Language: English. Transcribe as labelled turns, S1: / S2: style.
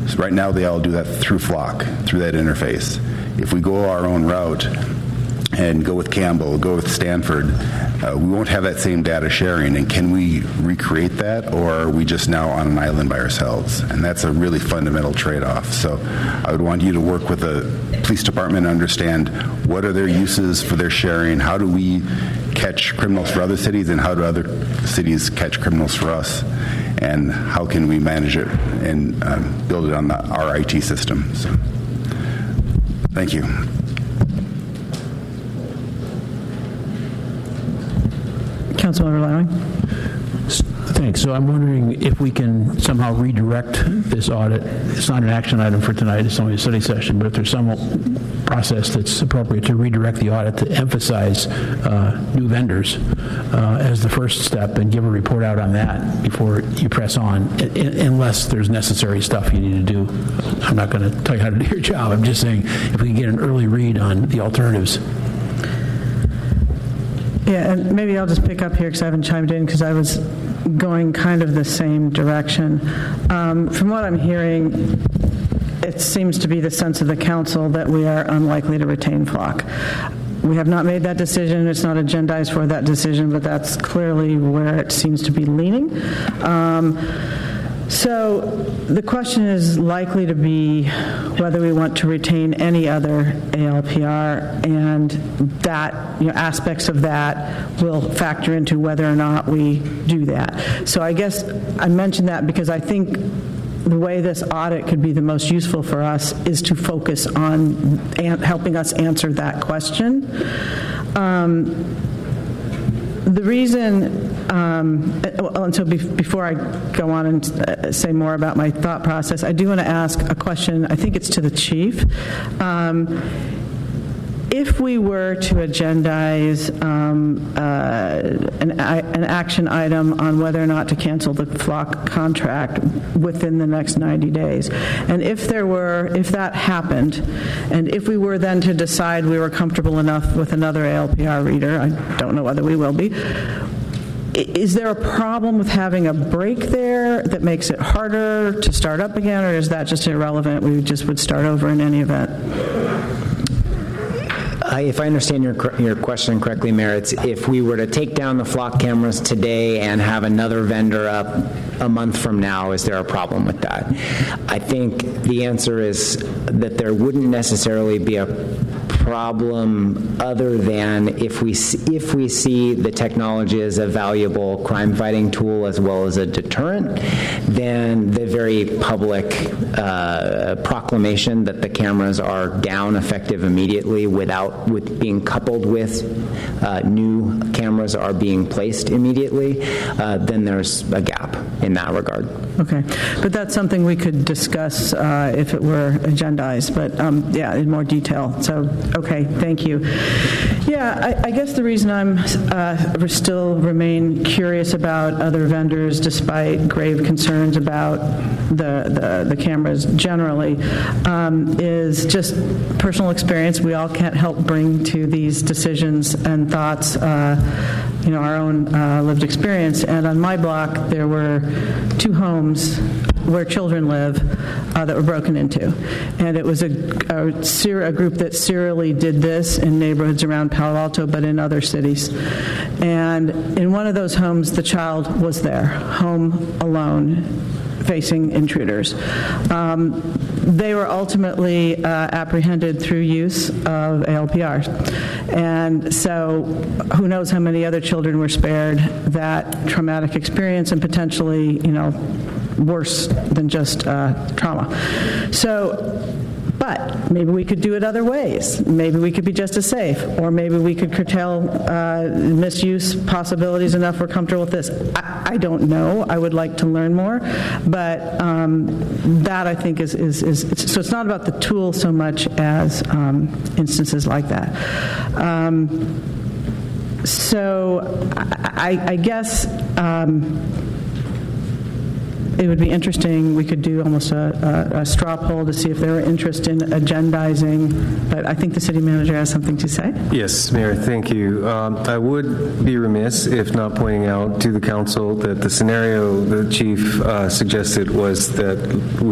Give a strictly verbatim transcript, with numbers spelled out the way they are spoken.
S1: So right now, they all do that through Flock, through that interface. If we go our own route and go with Campbell, go with Stanford, uh, we won't have that same data sharing. And can we recreate that, or are we just now on an island by ourselves? And that's a really fundamental trade-off. So I would want you to work with the police department and understand what are their uses for their sharing, how do we catch criminals for other cities, and how do other cities catch criminals for us, and how can we manage it and um, build it on the, our I T system. So, thank you.
S2: Councilmember Lowing.
S3: Thanks. So I'm wondering if we can somehow redirect this audit. It's not an action item for tonight, it's only a study session, but if there's some process that's appropriate to redirect the audit to emphasize uh, new vendors uh, as the first step and give a report out on that before you press on, unless there's necessary stuff you need to do. I'm not going to tell you how to do your job. I'm just saying if we can get an early read on the alternatives.
S2: Yeah, and maybe I'll just pick up here because I haven't chimed in because I was going kind of the same direction. Um, from what I'm hearing, it seems to be the sense of the council that we are unlikely to retain Flock. We have not made that decision. It's not agendized for that decision, but that's clearly where it seems to be leaning. Um, So the question is likely to be whether we want to retain any other A L P R, and that, you know, aspects of that will factor into whether or not we do that. So I guess I mentioned that because I think the way this audit could be the most useful for us is to focus on an- helping us answer that question. Um, the reason Um, well, and so be- before I go on and uh, say more about my thought process, I do want to ask a question. I think it's to the chief. Um, if we were to agendize um, uh, an, an action item on whether or not to cancel the Flock contract within the next ninety days, and if there were, if that happened, and if we were then to decide we were comfortable enough with another A L P R reader, I don't know whether we will be, is there a problem with having a break there that makes it harder to start up again, or is that just irrelevant? We just would start over in any event?
S4: Uh, if I understand your your question correctly, Mayor, it's if we were to take down the Flock cameras today and have another vendor up a month from now, is there a problem with that? I think the answer is that there wouldn't necessarily be a problem other than if we if we see the technology as a valuable crime-fighting tool as well as a deterrent, then the very public uh, proclamation that the cameras are down effective immediately without with being coupled with uh, new cameras are being placed immediately, uh, then there's a gap in that regard.
S2: Okay, but that's something we could discuss uh, if it were agendized, but um, yeah, in more detail. So, okay, thank you. Yeah, I, I guess the reason I'm uh, still remain curious about other vendors, despite grave concerns about the the, the cameras generally, um, is just personal experience. We all can't help bring to these decisions and thoughts, uh, you know, our own uh, lived experience. And on my block, there were two homes where children live uh, that were broken into. And it was a, a, ser- a group that serially did this in neighborhoods around Palo Alto, but in other cities. And in one of those homes, the child was there, home alone, facing intruders. Um, they were ultimately uh, apprehended through use of A L P Rs. And so who knows how many other children were spared that traumatic experience, and potentially, you know, worse than just uh, trauma. So, but maybe we could do it other ways. Maybe we could be just as safe, or maybe we could curtail uh, misuse possibilities enough we're comfortable with this. I, I don't know. I would like to learn more, but um, that I think is, is, is it's, so it's not about the tool so much as um, instances like that. Um, so I, I guess um, it would be interesting. We could do almost a, a, a straw poll to see if there were interest in agendizing, but I think the city manager has something to say.
S5: Yes, Mayor, thank you. Um, I would be remiss if not pointing out to the council that the scenario the chief uh, suggested was that we